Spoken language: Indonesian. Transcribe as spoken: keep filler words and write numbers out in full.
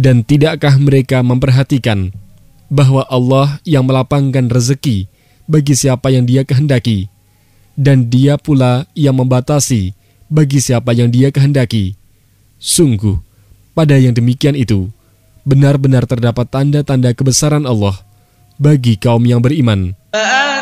Dan tidakkah mereka memperhatikan bahwa Allah yang melapangkan rezeki bagi siapa yang Dia kehendaki, dan Dia pula yang membatasi bagi siapa yang Dia kehendaki. Sungguh, pada yang demikian itu, benar-benar terdapat tanda-tanda kebesaran Allah bagi kaum yang beriman.